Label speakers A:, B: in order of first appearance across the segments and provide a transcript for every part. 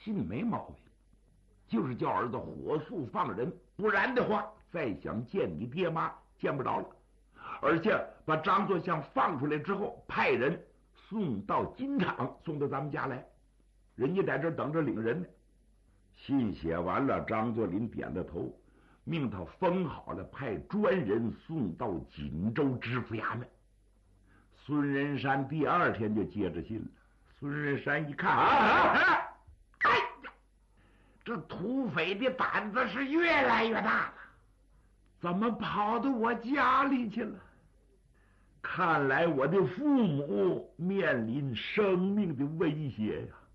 A: 信没毛病，就是叫儿子火速放人，不然的话，再想见你爹妈见不着了。而且把张作相放出来之后，派人送到金场，送到咱们家来，人家在这等着领人呢。信写完了，张作霖点了头，命他封好了，派专人送到锦州知府衙门。孙仁山第二天就接着信了。孙仁山一看哎呀，这土匪的胆子是越来越大了，怎么跑到我家里去了？看来我的父母面临生命的威胁呀！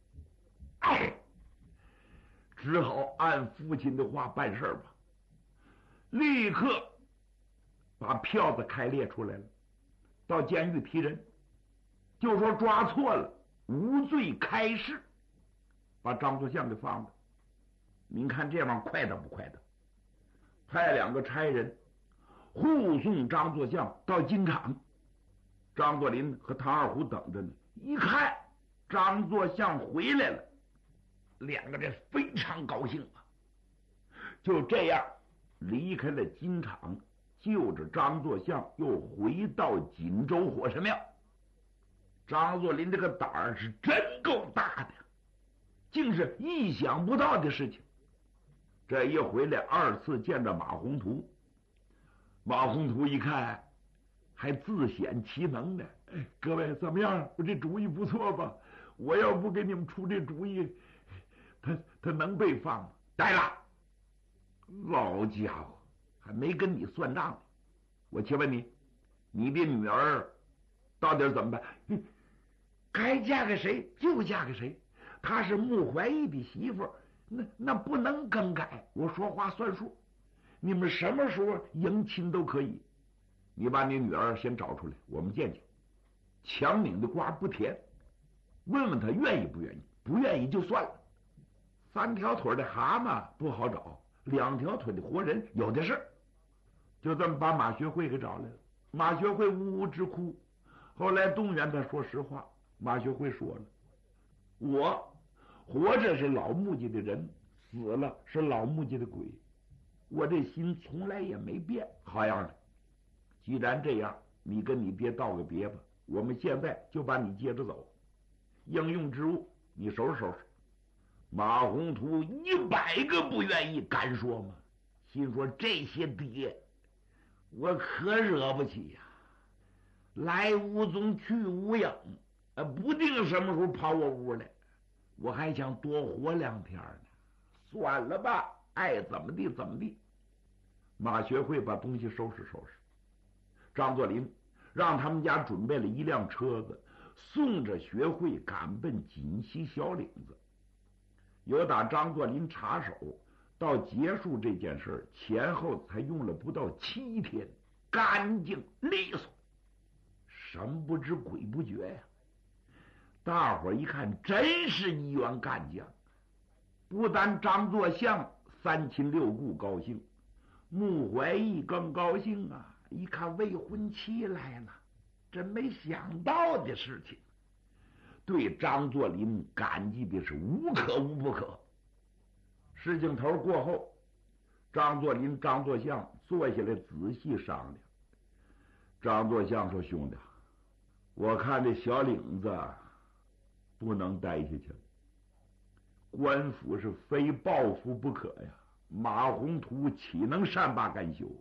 A: 只好按父亲的话办事吧。立刻把票子开列出来了，到监狱提人，就说抓错了，无罪开释，把张作相给放了。您看这玩意快得不快的？派2个差人护送张作相到金场。张作霖和唐二虎等着呢，一看张作相回来了，2个人非常高兴啊。就这样离开了金场，就着张作相又回到锦州火神庙。张作霖这个胆儿是真够大的，竟是意想不到的事情。这一回来2次见着马宏图，马宏图一看还自显其能呢。各位怎么样？我这主意不错吧？我要不给你们出这主意，他能被放吗？呆了，老家伙，还没跟你算账呢。我且问你，你的女儿到底怎么办？该嫁给谁就嫁给谁，她是穆怀义的媳妇，那不能更改，我说话算数。你们什么时候迎亲都可以。你把你女儿先找出来，我们见见。强拧的瓜不甜，问问她愿意不愿意，不愿意就算了。3条腿的蛤蟆不好找，2条腿的活人有的是。就这么把马学会给找来了。马学会呜呜直哭，后来动员他说实话。马学会说了，我活着是老穆家的人，死了是老穆家的鬼，我这心从来也没变。好样的，既然这样，你跟你爹道个别吧，我们现在就把你接着走，应用之物你收拾收拾。马宏图100个不愿意，敢说吗？心说这些爹我可惹不起呀，来无踪去无影，不定什么时候跑我屋来，我还想多活2天呢。算了吧，爱怎么地怎么地。马学会把东西收拾收拾，张作霖让他们家准备了1辆车子，送着学会赶奔锦西小岭子。由打张作霖插手到结束这件事前后才用了不到7天，干净利索，神不知鬼不觉呀。大伙一看，真是一员干将。不但张作相3亲6故高兴，穆怀义更高兴啊！一看未婚妻来了，真没想到的事情，对张作霖感激的是无可无不可。事情头过后，张作霖、张作相坐下来仔细商量。张作相说：“兄弟，我看这小岭子不能待下去了，官府是非报复不可呀。马宏图岂能善罢甘休？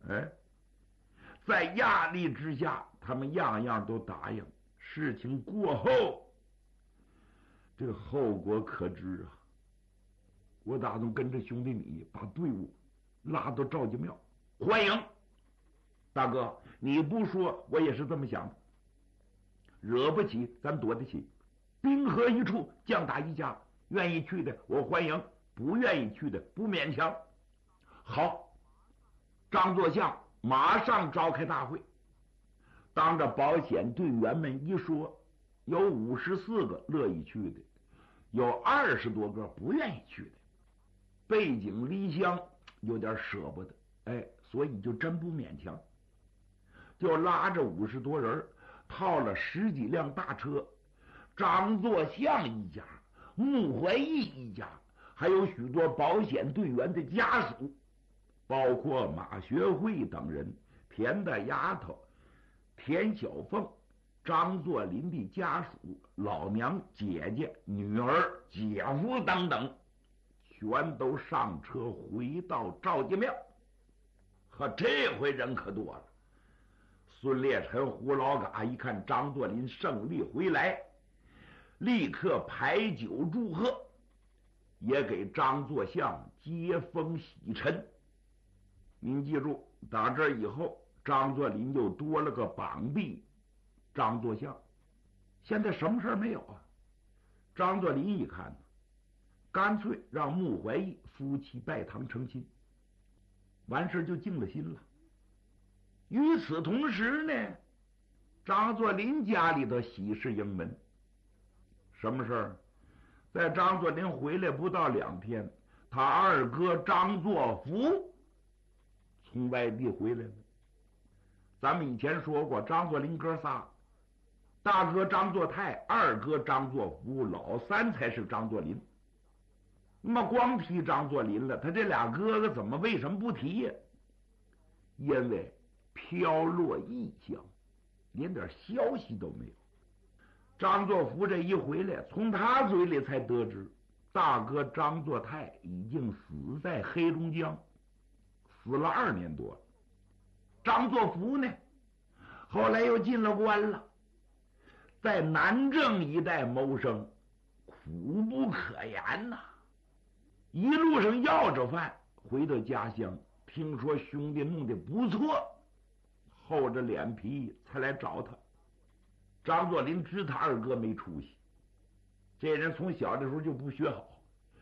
A: 在压力之下，他们样样都答应。事情过后，这个后果可知啊！我打算跟着兄弟你把队伍拉到赵家庙欢迎。大哥，你不说我也是这么想的。惹不起咱躲得起，兵合一处，将打一家。愿意去的我欢迎，不愿意去的不勉强。好，张作相马上召开大会，当着保险队员们一说，有54个乐意去的，有20多个不愿意去的。背井离乡，有点舍不得，所以就真不勉强，就拉着50多人，套了10几辆大车，张作相一家穆怀义一家，还有许多保险队员的家属，包括马学会等人、田大丫头、田小凤、张作霖的家属、老娘、姐姐、女儿、姐夫等等，全都上车回到赵家庙。呵，这回人可多了。孙烈臣、胡老嘎一看张作霖胜利回来，立刻排酒祝贺，也给张作相接风洗尘。您记住，打这以后，张作霖又多了个绑臂张作相。现在什么事没有啊？张作霖一看，干脆让穆怀义夫妻拜堂成亲，完事就静了心了。与此同时呢，张作霖家里头喜事迎门。什么事儿？在张作霖回来不到2天，他二哥张作福从外地回来了。咱们以前说过，张作霖哥仨，大哥张作泰，二哥张作福，老三才是张作霖。那么光提张作霖了，他这俩哥哥怎么为什么不提呀？因为飘落异乡，连点消息都没有。张作福这一回来，从他嘴里才得知，大哥张作泰已经死在黑龙江，死了2年多了。张作福呢，后来又进了关了，在南郑一带谋生，苦不可言呐。一路上要着饭，回到家乡，听说兄弟弄得不错，厚着脸皮才来找他。张作霖知他二哥没出息，这人从小的时候就不学好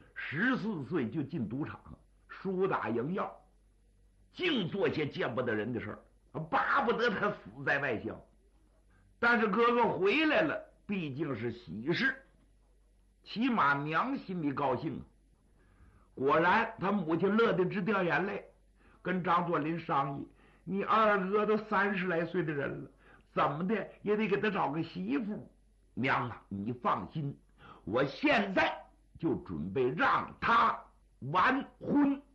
A: ，14岁就进赌场，输打赢要，净做些见不得人的事儿，巴不得他死在外乡。但是哥哥回来了，毕竟是喜事，起码娘心里高兴。果然他母亲乐得直掉眼泪，跟张作霖商议，你二哥都30来岁的人了，怎么的也得给他找个媳妇。娘啊，你放心，我现在就准备让他完婚。